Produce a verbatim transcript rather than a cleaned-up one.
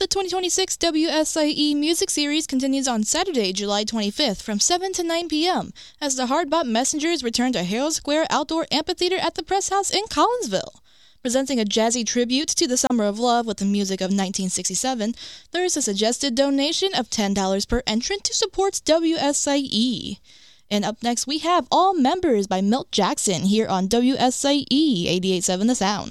The twenty twenty-six W S I E Music Series continues on Saturday, July twenty-fifth from seven to nine p.m. as the Hardbop Messengers return to Herald Square Outdoor Amphitheater at the Press House in Collinsville. Presenting a jazzy tribute to the Summer of Love with the music of nineteen sixty-seven, there is a suggested donation of ten dollars per entrant to support W S I E. And up next, we have All Members by Milt Jackson here on W S I E eighty-eight point seven The Sound.